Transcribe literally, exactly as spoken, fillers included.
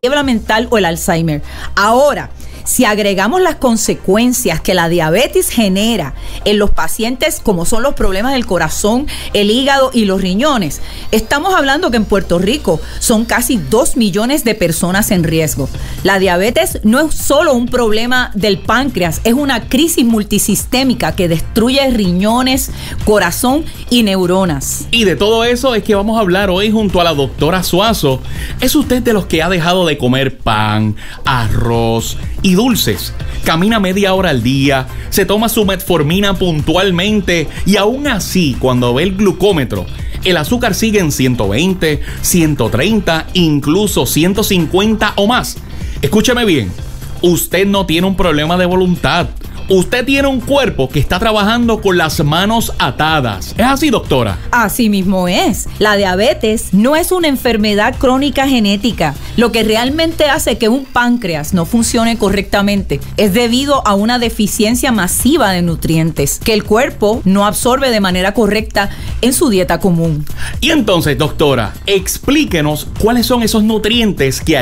quiebra mental o el Alzheimer. Ahora, si agregamos las consecuencias que la diabetes genera en los pacientes, como son los problemas del corazón, el hígado y los riñones, estamos hablando que en Puerto Rico son casi dos millones de personas en riesgo. La diabetes no es solo un problema del páncreas, es una crisis multisistémica que destruye riñones, corazón y neuronas. Y de todo eso es que vamos a hablar hoy junto a la doctora Suazo. ¿Es usted de los que ha dejado de comer pan, arroz y dulces? Camina media hora al día, se toma su metformina puntualmente y aún así, cuando ve el glucómetro, el azúcar sigue en ciento veinte, ciento treinta, incluso ciento cincuenta o más. Escúcheme bien, usted no tiene un problema de voluntad. Usted tiene un cuerpo que está trabajando con las manos atadas. ¿Es así, doctora? Así mismo es. La diabetes no es una enfermedad crónica genética. Lo que realmente hace que un páncreas no funcione correctamente es debido a una deficiencia masiva de nutrientes que el cuerpo no absorbe de manera correcta en su dieta común. Y entonces, doctora, explíquenos cuáles son esos nutrientes que